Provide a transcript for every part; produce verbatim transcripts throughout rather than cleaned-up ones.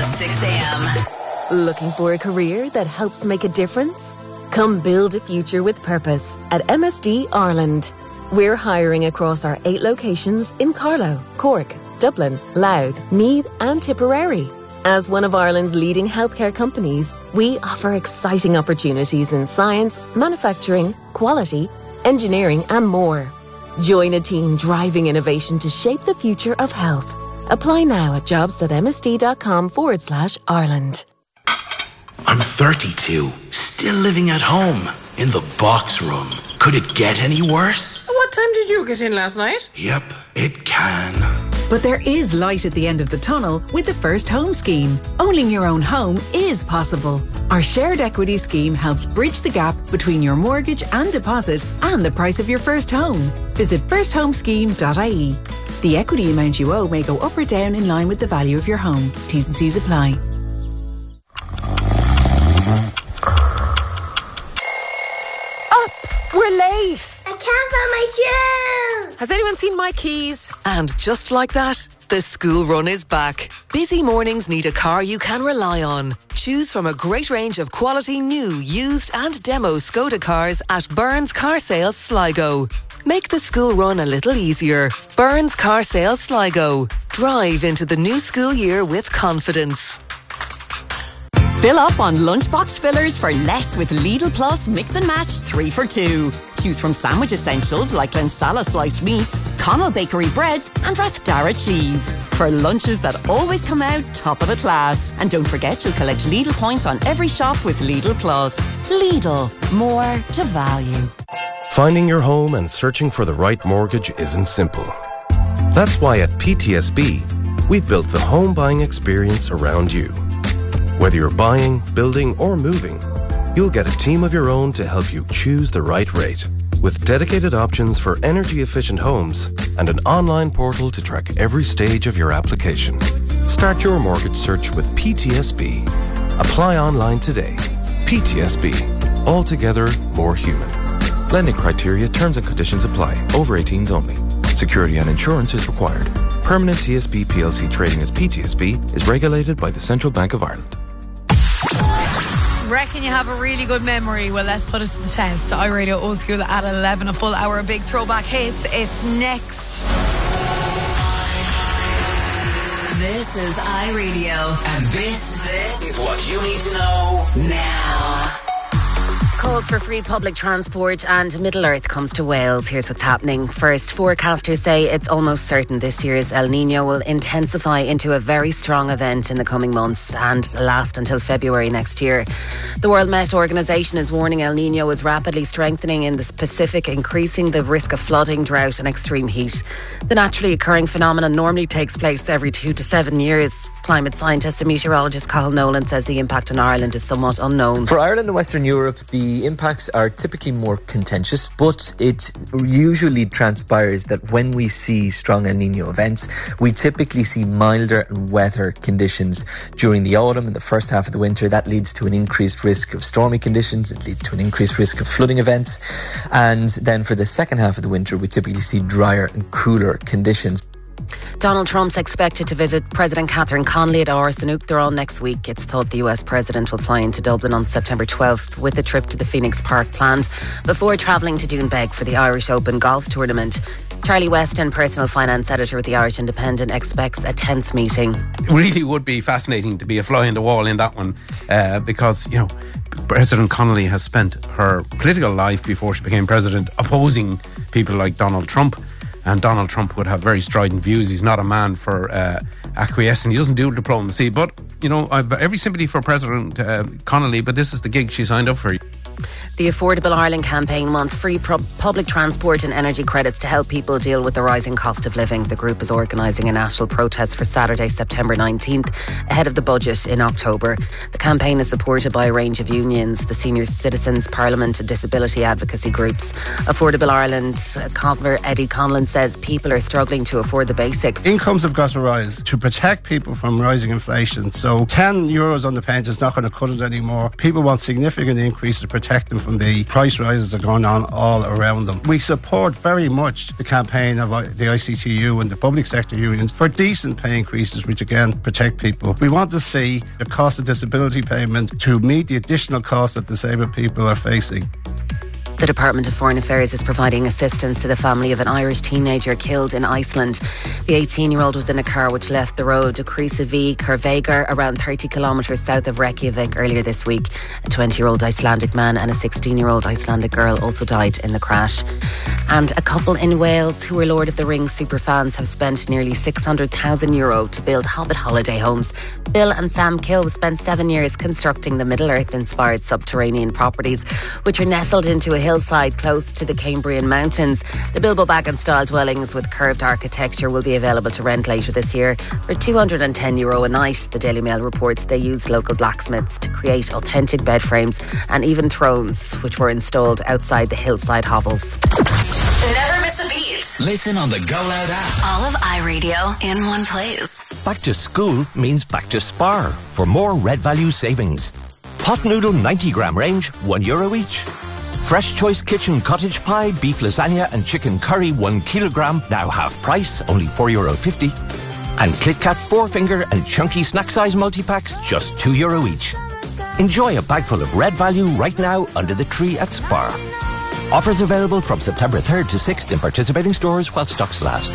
six a.m. Looking for a career that helps make a difference? Come build a future with purpose at M S D Ireland. We're hiring across our eight locations in Carlow, Cork, Dublin, Louth, Meath and Tipperary. As one of Ireland's leading healthcare companies, we offer exciting opportunities in science, manufacturing, quality, engineering and more. Join a team driving innovation to shape the future of health. Apply now at jobs.msd.com forward slash Ireland. I'm thirty-two, still living at home, in the box room. Could it get any worse? What time did you get in last night? Yep, it can. But there is light at the end of the tunnel with the First Home Scheme. Owning your own home is possible. Our shared equity scheme helps bridge the gap between your mortgage and deposit and the price of your first home. Visit first home scheme dot I E. The equity amount you owe may go up or down in line with the value of your home. T's and C's apply. Up! We're late! I can't find my shoes! Has anyone seen my keys? And just like that, the school run is back. Busy mornings need a car you can rely on. Choose from a great range of quality new, used and demo Skoda cars at Burns Car Sales Sligo. Make the school run a little easier. Burns Car Sales Sligo. Drive into the new school year with confidence. Fill up on lunchbox fillers for less with Lidl Plus Mix and Match three for two. Choose from sandwich essentials like Lensala sliced meats, Connell bakery breads and Rathdara cheese. For lunches that always come out top of the class. And don't forget you'll collect Lidl points on every shop with Lidl Plus. Lidl, more to value. Finding your home and searching for the right mortgage isn't simple. That's why at P T S B, we've built the home buying experience around you. Whether you're buying, building or moving, you'll get a team of your own to help you choose the right rate. With dedicated options for energy-efficient homes and an online portal to track every stage of your application. Start your mortgage search with P T S B. Apply online today. P T S B. Altogether more human. Lending criteria, terms and conditions apply. Over eighteens only. Security and insurance is required. Permanent T S B P L C trading as P T S B is regulated by the Central Bank of Ireland. Reckon you have a really good memory? Well, let's put it to the test. iRadio Old School at eleven, a full hour of big throwback hits. It's next. This is iRadio. And this, this is what you need to know now. Calls for free public transport and Middle-earth comes to Wales. Here's what's happening. First, forecasters say it's almost certain this year's El Niño will intensify into a very strong event in the coming months and last until February next year. The World Met Organisation is warning El Niño is rapidly strengthening in the Pacific, increasing the risk of flooding, drought and extreme heat. The naturally occurring phenomenon normally takes place every two to seven years. Climate scientist and meteorologist Cathal Nolan says the impact in Ireland is somewhat unknown. For Ireland and Western Europe, the impacts are typically more contentious, but it usually transpires that when we see strong El Niño events, we typically see milder and wetter conditions during the autumn and the first half of the winter. That leads to an increased risk of stormy conditions. It leads to an increased risk of flooding events. And then for the second half of the winter, we typically see drier and cooler conditions. Donald Trump's expected to visit President Catherine Connolly at Áras an Uachtaráin next week. It's thought the U S President will fly into Dublin on September twelfth with a trip to the Phoenix Park planned before travelling to Doonbeg for the Irish Open golf tournament. Charlie Weston, personal finance editor with the Irish Independent, expects a tense meeting. It really would be fascinating to be a fly on the wall in that one uh, because, you know, President Connolly has spent her political life before she became president opposing people like Donald Trump. And Donald Trump would have very strident views. He's not a man for uh, acquiescing. He doesn't do diplomacy. But, you know, I've every sympathy for President uh, Connolly, but this is the gig she signed up for. The Affordable Ireland campaign wants free pro- public transport and energy credits to help people deal with the rising cost of living. The group is organising a national protest for Saturday, September nineteenth, ahead of the budget in October. The campaign is supported by a range of unions, the Senior Citizens Parliament and disability advocacy groups. Affordable Ireland convener Eddie Conlon says people are struggling to afford the basics. Incomes have got to rise to protect people from rising inflation. So ten euros on the pence is not going to cut it anymore. People want significant increases to protect protect them from the price rises that are going on all around them. We support very much the campaign of the I C T U and the public sector unions for decent pay increases, which again protect people. We want to see the cost of disability payment to meet the additional costs that disabled people are facing. The Department of Foreign Affairs is providing assistance to the family of an Irish teenager killed in Iceland. The eighteen-year-old was in a car which left the road to Krýsuvík, Kurvegar, around thirty kilometres south of Reykjavik earlier this week. A twenty-year-old Icelandic man and a sixteen-year-old Icelandic girl also died in the crash. And a couple in Wales who are Lord of the Rings superfans have spent nearly six hundred thousand euro to build Hobbit holiday homes. Bill and Sam Kill spent seven years constructing the Middle-earth-inspired subterranean properties, which are nestled into a hillside close to the Cambrian Mountains. The Bilbo Baggins-style dwellings with curved architecture will be available to rent later this year for two hundred ten euro a night. The Daily Mail reports they used local blacksmiths to create authentic bed frames and even thrones, which were installed outside the hillside hovels. Never miss a beat. Listen on the Go Loud app. All of iRadio in one place. Back to school means back to Spar for more Red Value savings. Pot noodle ninety gram range, one euro each. Fresh Choice Kitchen cottage pie, beef lasagna and chicken curry, one kilogram, now half price, only four euro fifty. And Kit Kat four finger and chunky snack size multi-packs, just two euro each. Enjoy a bag full of Red Value right now under the tree at Spar. Offers available from September third to sixth in participating stores while stocks last.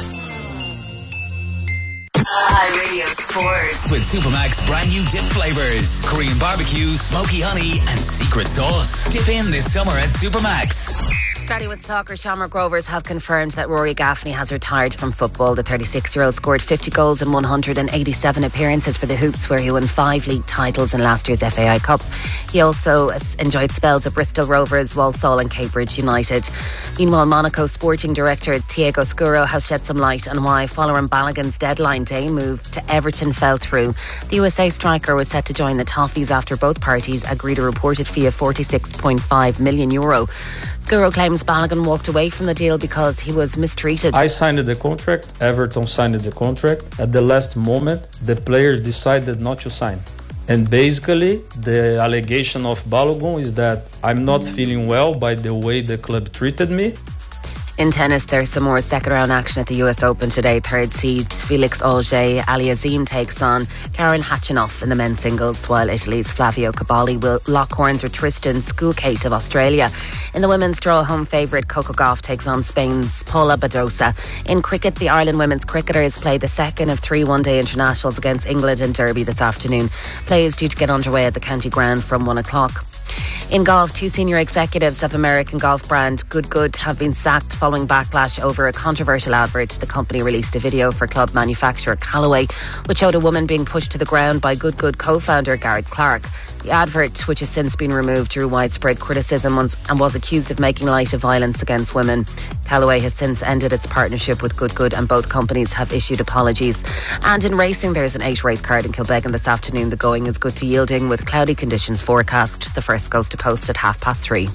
iRadio Sports. With Supermac's brand new dip flavours. Korean barbecue, smoky honey and secret sauce. Dip in this summer at Supermac's. Starting with soccer, Shamrock Rovers have confirmed that Rory Gaffney has retired from football. The thirty-six-year-old scored fifty goals in one hundred eighty-seven appearances for the Hoops, where he won five league titles in last year's F A I Cup. He also enjoyed spells at Bristol Rovers, Walsall and Cambridge United. Meanwhile, Monaco sporting director Thiago Scuro has shed some light on why Folarin Balogun's deadline day move to Everton fell through. The U S A striker was set to join the Toffees after both parties agreed a reported fee of forty-six point five million euro. Scuro claims Balogun walked away from the deal because he was mistreated. I signed the contract, Everton signed the contract. At the last moment, the player decided not to sign. And basically, the allegation of Balogun is that I'm not feeling well by the way the club treated me. In tennis, there's some more second round action at the U S Open today. Third seed Felix Auger-Aliassime takes on Karen Khachanov in the men's singles, while Italy's Flavio Cavalli will lock horns with Tristan Skulkate of Australia. In the women's draw, home favourite Coco Gauff takes on Spain's Paula Badosa. In cricket, the Ireland women's cricketers play the second of three one-day internationals against England in Derby this afternoon. Play is due to get underway at the County Ground from one o'clock. In golf, two senior executives of American golf brand Good Good have been sacked following backlash over a controversial advert. The company released a video for club manufacturer Callaway, which showed a woman being pushed to the ground by Good Good co-founder Garrett Clark. The advert, which has since been removed, drew widespread criticism and was accused of making light of violence against women. Callaway has since ended its partnership with Good Good, and both companies have issued apologies. And in racing, there's an eight-race card in Kilbeggan this afternoon. The going is good to yielding with cloudy conditions forecast. The first goes to post at half past three.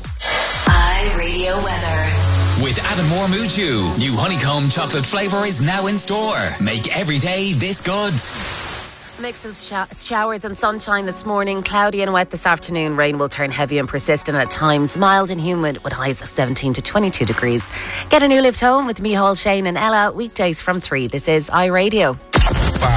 iRadio weather. With Adam Moore Mood Chew, new honeycomb chocolate flavour is now in store. Make every day this good. Mix of sh- showers and sunshine this morning, cloudy and wet this afternoon. Rain will turn heavy and persistent at times, mild and humid with highs of seventeen to twenty-two degrees. Get a new lift home with me, Hall, Shane and Ella, weekdays from three. This is iRadio.